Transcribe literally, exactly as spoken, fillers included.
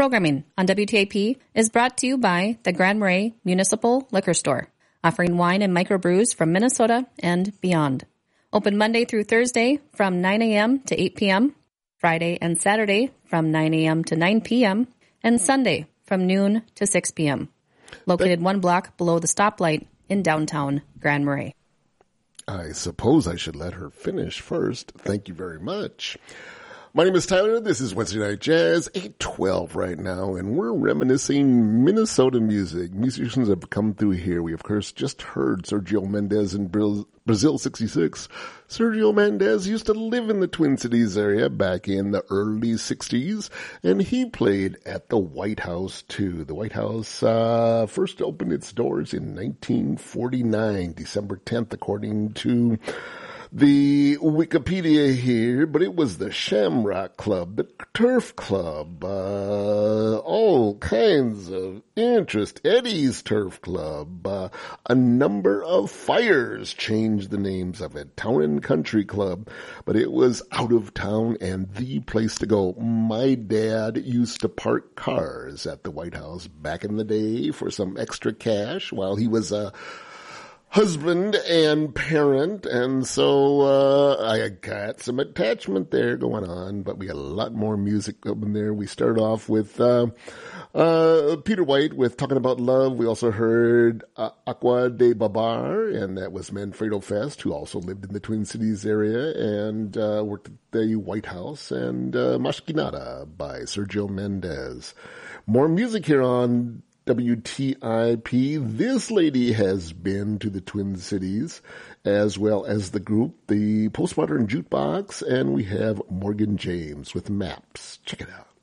Programming on W T A P is brought to you by the Grand Marais Municipal Liquor Store, offering wine and microbrews from Minnesota and beyond. Open Monday through Thursday from nine a.m. to eight p.m., Friday and Saturday from nine a.m. to nine p.m., and Sunday from noon to six p.m. Located one block below the stoplight in downtown Grand Marais. I suppose I should let her finish first. Thank you very much. My name is Tyler. This is Wednesday Night Jazz, eight twelve right now, and we're reminiscing Minnesota music. Musicians have come through here. We, of course, just heard Sergio Mendes in Brazil sixty-six. Sergio Mendes used to live in the Twin Cities area back in the early sixties, and he played at the White House, too. The White House uh first opened its doors in nineteen forty-nine, December tenth, according to the Wikipedia here, but it was the Shamrock Club, the Turf Club, uh, all kinds of interest. Eddie's Turf Club, uh, a number of fires changed the names of it. Town and Country Club, but it was out of town and the place to go. My dad used to park cars at the White House back in the day for some extra cash while he was a husband and parent, and so uh I got some attachment there going on, but we got a lot more music up in there. We started off with uh uh Peter White with Talking About Love. We also heard uh, Aqua de Babar, and that was Manfredo Fest, who also lived in the Twin Cities area and uh worked at the White House, and uh Mashkinada by Sergio Mendes. More music here on W T I P. This lady has been to the Twin Cities, as well as the group, the Postmodern Jukebox, and we have Morgan James with Maps. Check it out.